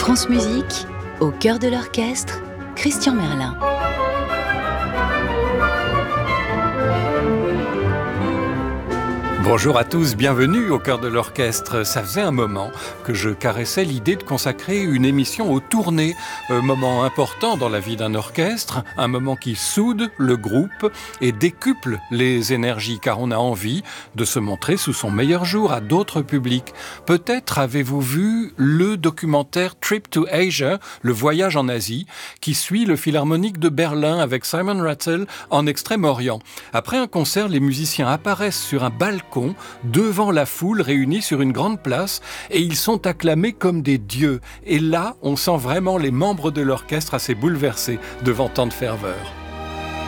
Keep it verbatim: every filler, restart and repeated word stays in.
France Musique, au cœur de l'orchestre, Christian Merlin. Bonjour à tous, bienvenue au cœur de l'orchestre. Ça faisait un moment que je caressais l'idée de consacrer une émission aux tournées. Un moment important dans la vie d'un orchestre, un moment qui soude le groupe et décuple les énergies, car on a envie de se montrer sous son meilleur jour à d'autres publics. Peut-être avez-vous vu le documentaire Trip to Asia, le voyage en Asie, qui suit le Philharmonique de Berlin avec Simon Rattle en Extrême-Orient. Après un concert, les musiciens apparaissent sur un balcon devant la foule réunie sur une grande place et ils sont acclamés comme des dieux. Et là, on sent vraiment les membres de l'orchestre assez bouleversés devant tant de ferveur.